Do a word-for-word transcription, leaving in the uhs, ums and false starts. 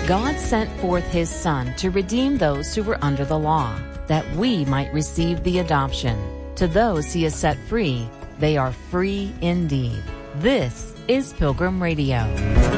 God sent forth His Son to redeem those who were under the law, that we might receive the adoption. To those He has set free, they are free indeed. This is Pilgrim Radio.